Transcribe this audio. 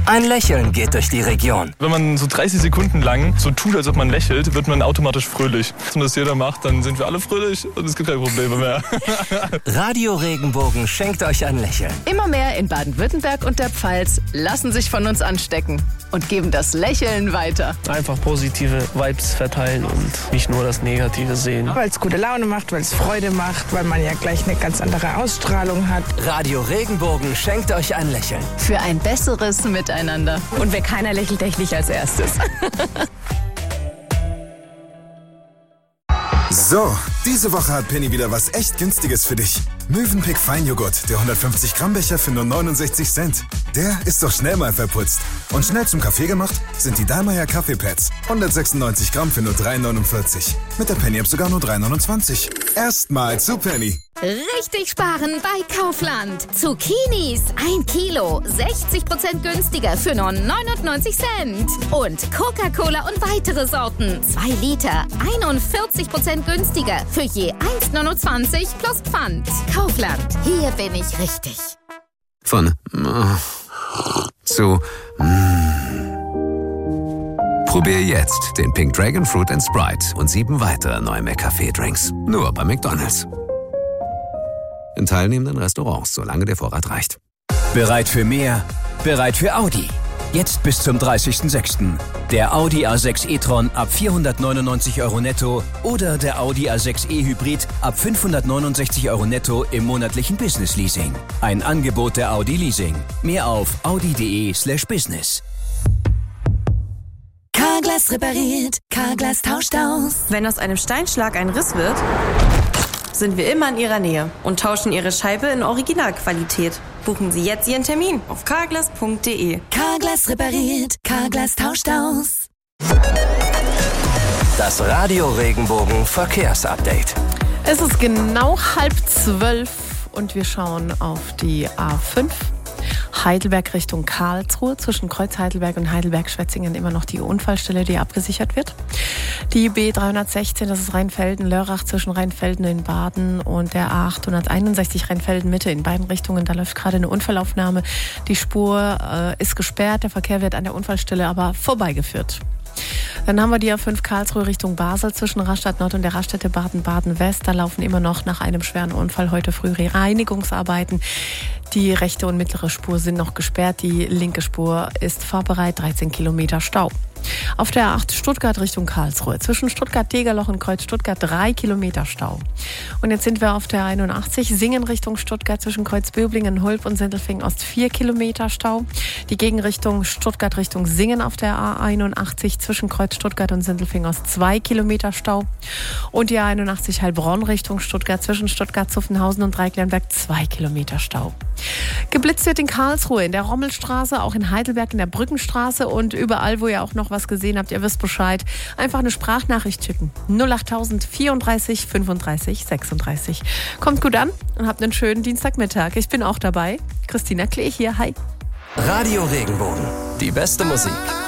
Ein Lächeln geht durch die Region. Wenn man so 30 Sekunden lang so tut, als ob man lächelt, wird man automatisch fröhlich. Wenn das jeder macht, dann sind wir alle fröhlich und es gibt keine Probleme mehr. Radio Regenbogen schenkt euch ein Lächeln. Immer mehr in Baden-Württemberg und der Pfalz lassen sich von uns anstecken und geben das Lächeln weiter. Einfach positive Vibes verteilen und nicht nur das Negative sehen. Weil es gute Laune macht, weil es Freude macht, weil man ja gleich eine ganz andere Ausstrahlung hat. Radio Regenbogen schenkt euch ein Lächeln. Für ein besseres Miteinander. Und wer keiner lächelt, der nicht als erstes. So, diese Woche hat Penny wieder was echt Günstiges für dich. Mövenpick Feinjoghurt, der 150 Gramm Becher für nur 69 Cent. Der ist doch schnell mal verputzt. Und schnell zum Kaffee gemacht sind die Dallmayr Kaffeepads. 196 Gramm für nur 3,49. Mit der Penny-App sogar nur 3,29. Erstmal zu Penny. Richtig sparen bei Kaufland. Zucchinis 1 Kilo, 60% günstiger für nur 99 Cent. Und Coca-Cola und weitere Sorten, 2 Liter, 41% günstiger für je 1,29 plus Pfand. Kaufland, hier bin ich richtig. Von zu Probier jetzt den Pink Dragon Fruit and Sprite und 7 weitere neue McCafé-Drinks. Nur bei McDonald's. In teilnehmenden Restaurants, solange der Vorrat reicht. Bereit für mehr? Bereit für Audi. Jetzt bis zum 30.06. Der Audi A6 e-tron ab 499 € netto oder der Audi A6 e-Hybrid ab 569 € netto im monatlichen Business-Leasing. Ein Angebot der Audi Leasing. Mehr auf audi.de/business. Carglass repariert, Carglass tauscht aus. Wenn aus einem Steinschlag ein Riss wird, sind wir immer in Ihrer Nähe und tauschen Ihre Scheibe in Originalqualität. Buchen Sie jetzt Ihren Termin auf carglass.de. Carglass repariert, Carglass tauscht aus. Das Radio Regenbogen Verkehrsupdate. Es ist genau 11:30 und wir schauen auf die A5. Heidelberg Richtung Karlsruhe, zwischen Kreuz Heidelberg und Heidelberg-Schwetzingen immer noch die Unfallstelle, die abgesichert wird. Die B316, das ist Rheinfelden-Lörrach zwischen Rheinfelden in Baden und der A861 Rheinfelden-Mitte in beiden Richtungen. Da läuft gerade eine Unfallaufnahme. Die Spur ist gesperrt, der Verkehr wird an der Unfallstelle aber vorbeigeführt. Dann haben wir die A5 Karlsruhe Richtung Basel zwischen Rastatt Nord und der Raststätte Baden-Baden-West. Da laufen immer noch nach einem schweren Unfall heute früh Reinigungsarbeiten. Die rechte und mittlere Spur sind noch gesperrt. Die linke Spur ist fahrbereit, 13 Kilometer Stau. Auf der A8 Stuttgart Richtung Karlsruhe. Zwischen Stuttgart-Degerloch und Kreuz Stuttgart 3 Kilometer Stau. Und jetzt sind wir auf der 81 Singen Richtung Stuttgart zwischen Kreuz Böblingen, Hulb und Sindelfingen Ost 4 Kilometer Stau. Die Gegenrichtung Stuttgart Richtung Singen auf der A81 zwischen Kreuz Stuttgart und Sindelfingen Ost 2 Kilometer Stau. Und die A81 Heilbronn Richtung Stuttgart zwischen Stuttgart-Zuffenhausen und Dreiklenberg 2 Kilometer Stau. Geblitzt wird in Karlsruhe, in der Rommelstraße, auch in Heidelberg in der Brückenstraße und überall, wo ihr auch noch was gesehen habt, ihr wisst Bescheid, einfach eine Sprachnachricht schicken. 08000 34 35 36. Kommt gut an und habt einen schönen Dienstagmittag. Ich bin auch dabei. Christina Klee hier, hi. Radio Regenbogen, die beste Musik.